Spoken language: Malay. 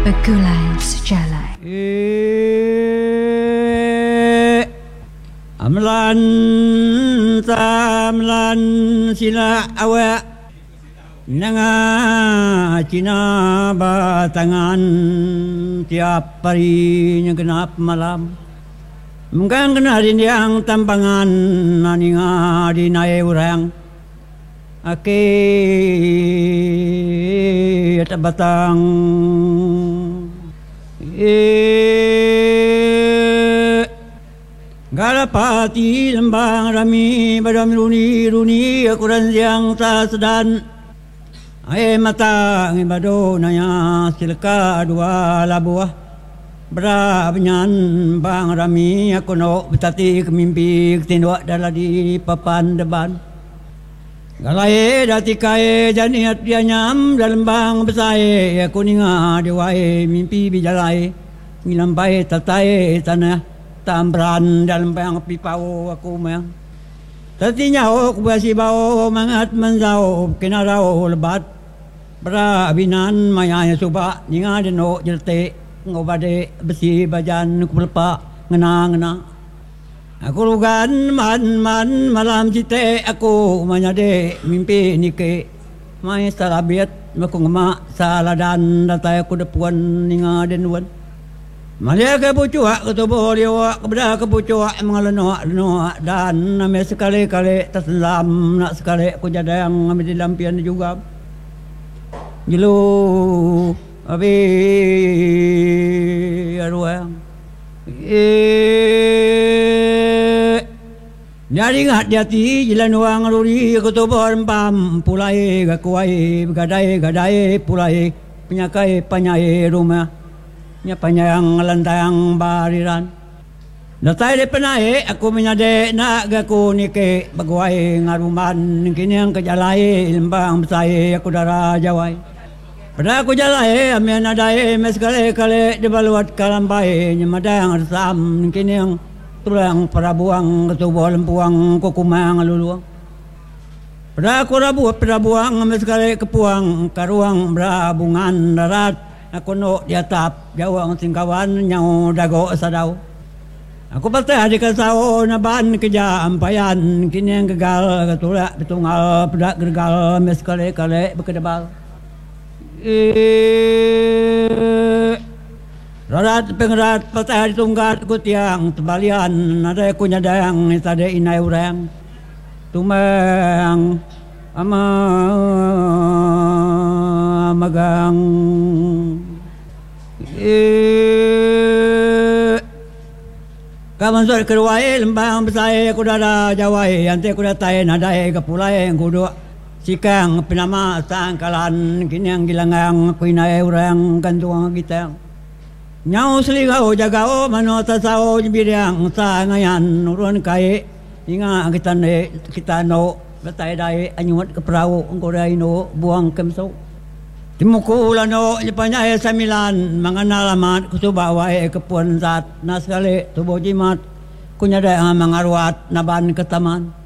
Begulai sejalan. Amlan tamlan sila awak nanga cina batangan tiap hari yang genap malam menggang kenarin yang tampangan naninga dinai orang ake batang Galapati lembang rami badam runi akuran yang tak sedan air mata ngibado naya silka dua labuah berabnyan bang rami aku nok betati kemimpi ketinduk dalam di papan depan galai dati kai janiat dia nyam dalam bang besai aku ninga diwai mimpi bijalai ngilampai tatai tanah tambran dalam bayang pipau aku mayang tatinya aku basi bau mangat menzau kena rau lebat berabinan mayanya suba ninga deno jelte ngobade besi bajan kupelpa ngena aku lugan man malam cite aku manyade mimpi nike mai salabiat aku ngema saladan datai aku depuan ninga denuan Malia ke pucuk ketubuh liwak kepada ke pucuk mengalenoak dan namanya sekali-kali terselam nak sekali aku jadang ambil di lampian juga jelu abi arwah nyari ngat jati jalan wang ruri ketubuh rempam pulai gakuai gadai pulai penyakai panyai rumah nya panjang lantang bariran datai de penai aku menyade nak gaku nike bagwai ngaruman kini yang kejalai lembang besai aku darah jawai pada aku jalai amen adai mes kale di baluat kalambai nyemadang resam kini yang tulang perabuang ketubuh lempuang kukumang luluang pada aku perabuang mes kale kepuang karuang berabungan darat aku nok di atap jawang singkawan nyau dago sadau aku patah di kasau naban kerja ampayan kini yang gagal ketulak betunggal pedak gergal mes kale berkedebal rarat pengerat patah di tunggat ku tiang tebalian ada aku nyadang tade inai urang tumang ama magang kaman sor kerwai lembang besai aku dah jawai ante aku datai nadai ke pulai kudu sikang penama sangkalan kini yang gilangang kuinai orang kantuang kita nyau seligau jagao mano tasau jibirang sa ngayan urun kai inga kita no batai dai anyuat ke perahu engkau dai no buang kemso timuku lano nyepanya samilan mengenal amat kusuba wae kepuan zat naskale tubuh jimat kunyada mangarwat naban ke taman